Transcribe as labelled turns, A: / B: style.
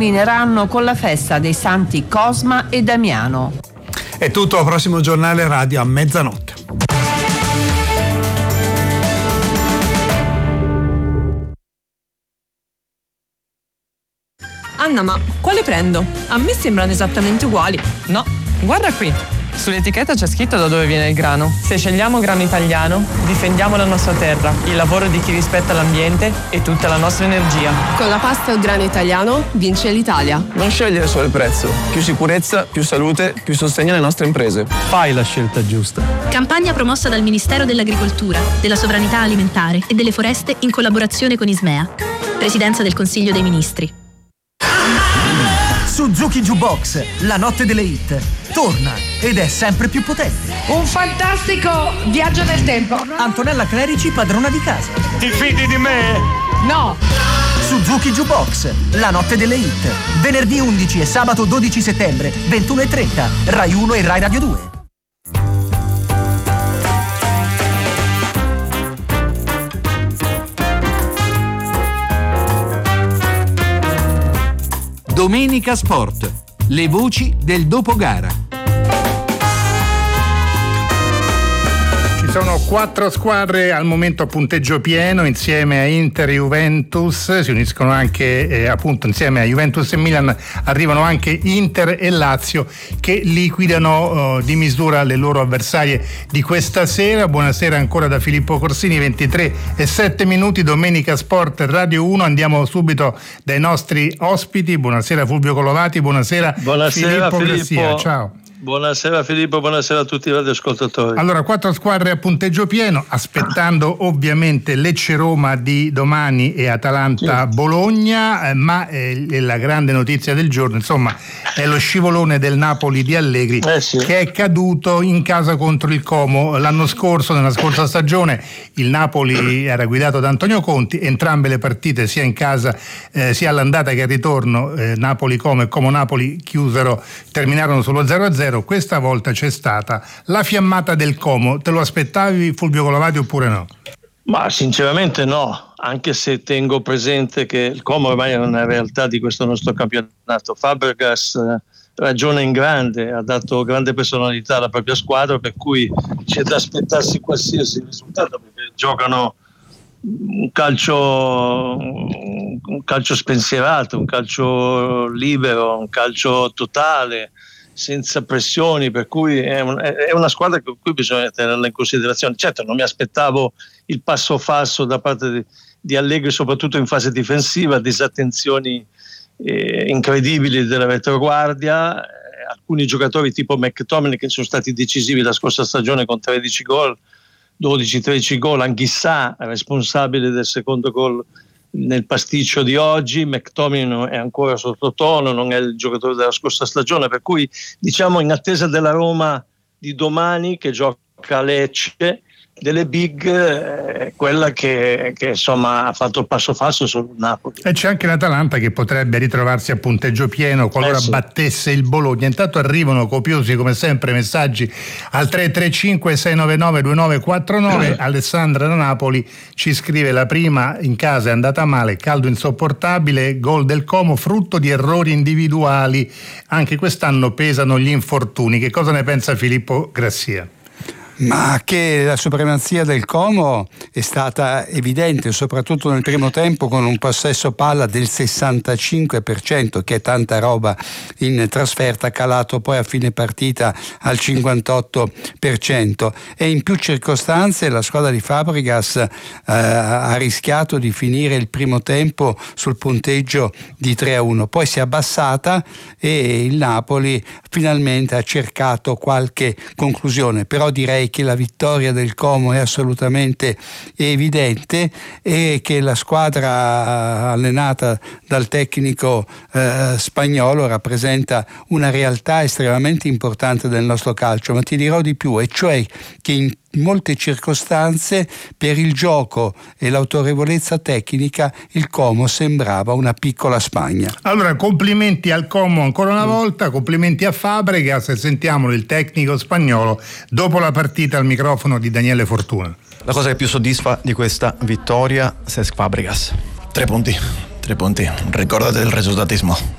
A: culmineranno con la festa dei santi Cosma e Damiano.
B: È tutto, al prossimo giornale radio a mezzanotte.
C: Anna, ma quale prendo? A me sembrano esattamente uguali.
D: No, guarda qui. Sull'etichetta c'è scritto da dove viene il grano. Se scegliamo grano italiano, difendiamo la nostra terra, il lavoro di chi rispetta l'ambiente e tutta la nostra energia.
C: Con la pasta e il grano italiano vince l'Italia.
E: Non scegliere solo il prezzo. Più sicurezza, più salute, più sostegno alle nostre imprese.
F: Fai la scelta giusta.
G: Campagna promossa dal Ministero dell'Agricoltura, della Sovranità Alimentare e delle Foreste in collaborazione con Ismea. Presidenza del Consiglio dei Ministri.
H: Suzuki Jukebox, la notte delle hit, torna ed è sempre più potente.
I: Un fantastico viaggio nel tempo.
H: Antonella Clerici, padrona di casa.
F: Ti fidi di me?
I: No.
H: Suzuki Jukebox, la notte delle hit, venerdì 11 e sabato 12 settembre, 21:30, Rai 1 e Rai Radio 2.
J: Domenica Sport, le voci del dopogara.
B: Ci sono 4 squadre al momento a punteggio pieno insieme a Inter e Juventus, si uniscono anche appunto insieme a Juventus e Milan arrivano anche Inter e Lazio che liquidano di misura le loro avversarie di questa sera. Buonasera ancora da Filippo Corsini, 23:07, Domenica Sport Radio 1. Andiamo subito dai nostri ospiti. Buonasera Fulvio Colovati, buonasera Filippo Grassia. Ciao.
K: Buonasera Filippo, buonasera a tutti i radioascoltatori.
B: Allora, 4 squadre a punteggio pieno, aspettando ovviamente Lecce-Roma di domani e Atalanta-Bologna, ma la grande notizia del giorno, insomma, è lo scivolone del Napoli di Allegri che è caduto in casa contro il Como. L'anno scorso, nella scorsa stagione, il Napoli era guidato da Antonio Conti, entrambe le partite sia in casa sia all'andata che al ritorno, Napoli-Como e Como-Napoli terminarono sullo 0-0. Questa volta c'è stata la fiammata del Como. Te lo aspettavi, Fulvio Colovati, oppure no?
K: Ma sinceramente no, anche se tengo presente che il Como ormai è una realtà di questo nostro campionato. Fabregas ragiona in grande, ha dato grande personalità alla propria squadra, per cui c'è da aspettarsi qualsiasi risultato, perché giocano un calcio spensierato, un calcio libero, un calcio totale, senza pressioni, per cui è una squadra con cui bisogna tenerla in considerazione. Certo, non mi aspettavo il passo falso da parte di Allegri, soprattutto in fase difensiva, disattenzioni incredibili della retroguardia, alcuni giocatori tipo McTominay che sono stati decisivi la scorsa stagione con 13 gol, 12-13 gol, Anghissà responsabile del secondo gol nel pasticcio di oggi. McTominay è ancora sottotono, non è il giocatore della scorsa stagione, per cui diciamo in attesa della Roma di domani che gioca a Lecce, delle big, quella che insomma ha fatto il passo falso sul Napoli.
B: E c'è anche l'Atalanta che potrebbe ritrovarsi a punteggio pieno qualora battesse il Bologna. Intanto arrivano copiosi come sempre messaggi al 335 699 2949. Alessandra da Napoli ci scrive: la prima in casa è andata male, caldo insopportabile, gol del Como frutto di errori individuali, anche quest'anno pesano gli infortuni. Che cosa ne pensa Filippo Grassia?
L: Ma che la supremazia del Como è stata evidente, soprattutto nel primo tempo, con un possesso palla del 65%, che è tanta roba in trasferta, calato poi a fine partita al 58%. E in più circostanze la squadra di Fabregas ha rischiato di finire il primo tempo sul punteggio di 3-1, poi si è abbassata e il Napoli finalmente ha cercato qualche conclusione, però direi che la vittoria del Como è assolutamente evidente e che la squadra allenata dal tecnico spagnolo rappresenta una realtà estremamente importante del nostro calcio. Ma ti dirò di più, e cioè che in molte circostanze, per il gioco e l'autorevolezza tecnica, il Como sembrava una piccola Spagna.
B: Allora, complimenti al Como ancora una volta, complimenti a Fabregas, e sentiamolo il tecnico spagnolo dopo la partita al microfono di Daniele Fortuna.
M: La cosa che più soddisfa di questa vittoria è Cesc Fabregas. 3 punti, ricordate del risultatismo.